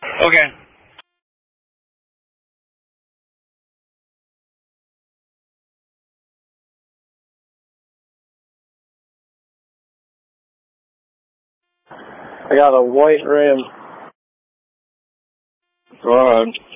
Okay. I got a white rim. Go ahead.